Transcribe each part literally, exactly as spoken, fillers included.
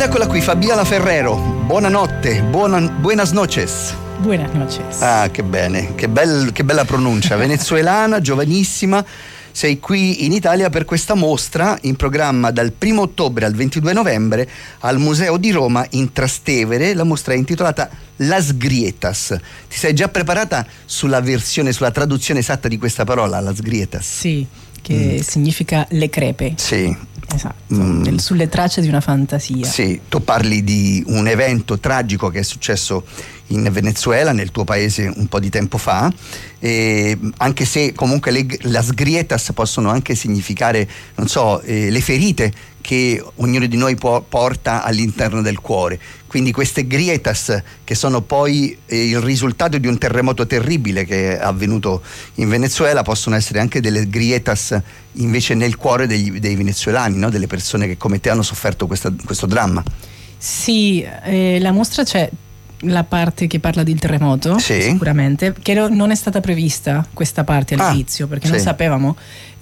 Ed eccola qui, Fabiola Ferrero. Buonanotte, buona, buenas noches. Buenas noches. Ah, che bene, che, bel, che bella pronuncia. Venezuelana, giovanissima. Sei qui in Italia per questa mostra in programma dal primo ottobre al ventidue novembre al Museo di Roma in Trastevere. La mostra è intitolata Las Grietas. Ti sei già preparata sulla versione, sulla traduzione esatta di questa parola, Las Grietas? Sì, che mm. significa le crepe. Sì. Esatto, mm. sulle tracce di una fantasia. Sì, tu parli di un evento tragico che è successo in Venezuela, nel tuo paese, un po' di tempo fa, e anche se comunque le las grietas possono anche significare, non so, eh, le ferite che ognuno di noi può, porta all'interno del cuore. Quindi queste grietas, che sono poi eh, il risultato di un terremoto terribile che è avvenuto in Venezuela, possono essere anche delle grietas invece nel cuore degli, dei venezuelani, no? Delle persone che come te hanno sofferto questa, questo dramma. Sì, eh, la mostra c'è la parte che parla del terremoto, sì. Sicuramente, che non è stata prevista questa parte all'inizio, ah, perché sì. non sapevamo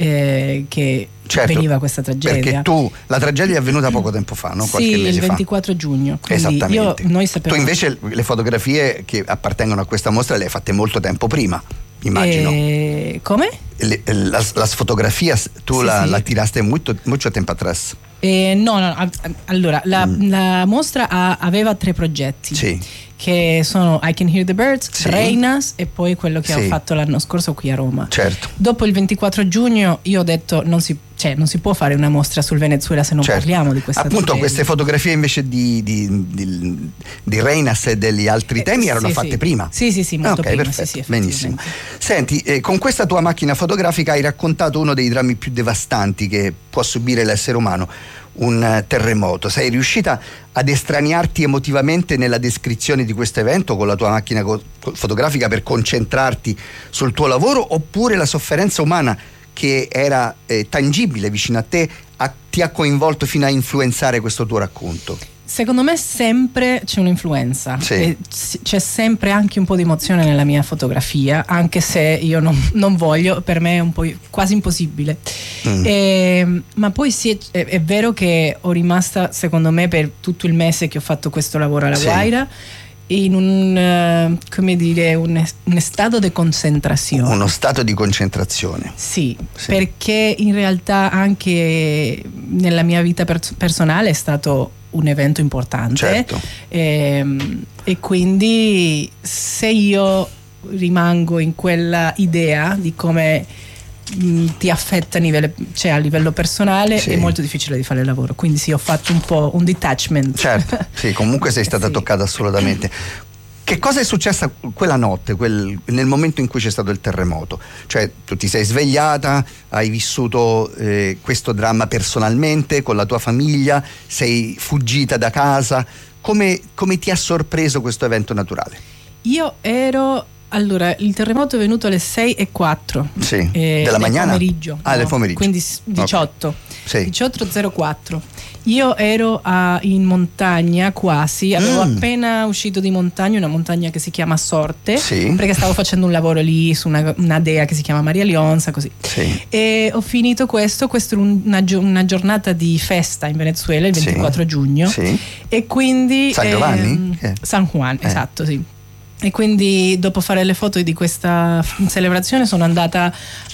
eh, che certo, veniva questa tragedia. Perché tu, la tragedia è avvenuta poco tempo fa, no? Qualche sì, mese il ventiquattro fa. giugno. Esattamente. Io, noi sapevamo... Tu invece le fotografie che appartengono a questa mostra le hai fatte molto tempo prima, immagino. Eh, come? Le, las, las fotografías tu sì, la, sì. la tiraste mucho, mucho tempo atrás. Eh, no, no, allora la, mm. la mostra ha, aveva tre progetti. Sì. Che sono I Can Hear the Birds, sì. Reinas e poi quello che sì. ho fatto l'anno scorso qui a Roma. Certo. Dopo il ventiquattro giugno io ho detto non si, cioè, non si può fare una mostra sul Venezuela se non certo. parliamo di questa appunto tragedia. Queste fotografie invece di, di, di, di Reinas e degli altri temi eh, erano sì, fatte sì. prima. Sì, sì, sì, molto okay, prima. Perfetto, sì, sì, benissimo. Senti, eh, con questa tua macchina fotografica hai raccontato uno dei drammi più devastanti che può subire l'essere umano, un terremoto. Sei riuscita ad estraniarti emotivamente nella descrizione di questo evento con la tua macchina co- fotografica per concentrarti sul tuo lavoro, oppure la sofferenza umana che era eh, tangibile vicino a te ha, ti ha coinvolto fino a influenzare questo tuo racconto? Secondo me sempre c'è un'influenza, sì. e c'è sempre anche un po' di emozione nella mia fotografia, anche se io non, non voglio, per me è un po' quasi impossibile. Mm. E, ma poi sì, è, è vero che ho rimasta, secondo me, per tutto il mese che ho fatto questo lavoro alla sì. Guaira, in un, uh, come dire, un, un stato di concentrazione. Uno stato di concentrazione. Sì, sì, perché in realtà anche nella mia vita pers- personale è stato un evento importante, certo. e, e quindi se io rimango in quella idea di come mh, ti affetta a livello, cioè a livello personale, sì. è molto difficile di fare il lavoro, quindi sì, ho fatto un po' un detachment. Certo, sì, comunque sei stata sì. toccata assolutamente. Che cosa è successa quella notte, quel, nel momento in cui c'è stato il terremoto? Cioè, tu ti sei svegliata, hai vissuto eh, questo dramma personalmente, con la tua famiglia, sei fuggita da casa. Come, come ti ha sorpreso questo evento naturale? Io ero... Allora, il terremoto è venuto alle sei e quattro sì. eh, della del mattina? pomeriggio. Ah, no? del pomeriggio. Quindi diciotto. Okay. Sì. diciotto e zero quattro. Io ero a, in montagna quasi, avevo mm. appena uscito di montagna, una montagna che si chiama Sorte, sì. perché stavo facendo un lavoro lì su una, una dea che si chiama Maria Leonza, così. Sì. E ho finito questo, questa è una, una giornata di festa in Venezuela, il ventiquattro sì. giugno. Sì. E quindi... San Giovanni? Ehm, San Juan, eh. esatto, sì. E quindi dopo fare le foto di questa celebrazione sono andata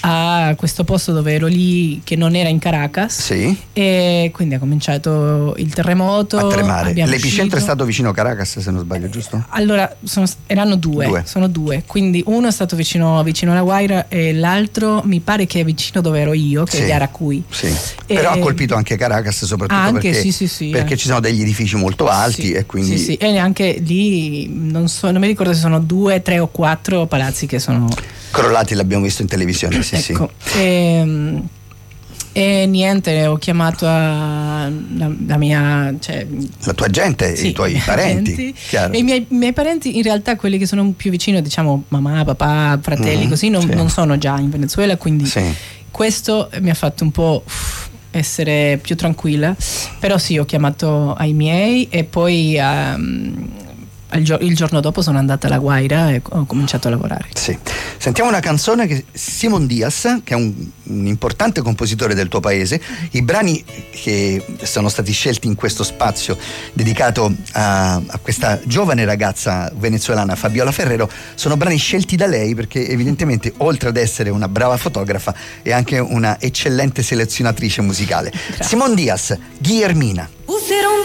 a questo posto dove ero lì, che non era in Caracas, sì. e quindi ha cominciato il terremoto a tremare. L'epicentro uscito. È stato vicino a Caracas, se non sbaglio, giusto? Allora sono, erano due, due sono due, quindi uno è stato vicino, vicino alla Guaira e l'altro mi pare che è vicino dove ero io, che sì. è Yaracuy. Sì. Però ha colpito anche Caracas, soprattutto anche, perché, sì, sì, sì, perché eh. ci sono degli edifici molto alti, sì, e quindi sì, sì. E neanche lì non so, non mi ricordo se sono due, tre o quattro palazzi che sono crollati, l'abbiamo visto in televisione. Sì, ecco. sì. E, e niente, ho chiamato a, la, la mia, cioè, la tua gente, sì, i tuoi parenti, e i miei, i miei parenti, in realtà quelli che sono più vicino, diciamo mamma, papà, fratelli, mm, così non, sì. non sono già in Venezuela, quindi sì. questo mi ha fatto un po' uff, essere più tranquilla. Però sì, ho chiamato ai miei e poi um, il, il giorno dopo sono andata alla Guaira e ho cominciato a lavorare. Sì. Sentiamo una canzone che Simón Díaz, che è un, un importante compositore del tuo paese. I brani che sono stati scelti in questo spazio dedicato a, a questa giovane ragazza venezuelana, Fabiola Ferrero, sono brani scelti da lei perché evidentemente oltre ad essere una brava fotografa è anche una eccellente selezionatrice musicale. Simón Díaz, Guillermina.